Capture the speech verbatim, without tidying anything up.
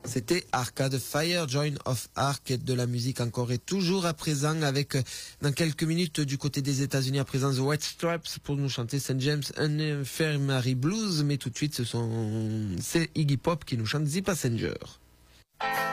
C'était Arcade Fire, Join of Arc, de la musique encore et toujours à présent avec, dans quelques minutes, du côté des États-Unis, à présent The White Stripes pour nous chanter Saint James Infirmary Blues, mais tout de suite ce sont, c'est Iggy Pop qui nous chante The Passenger.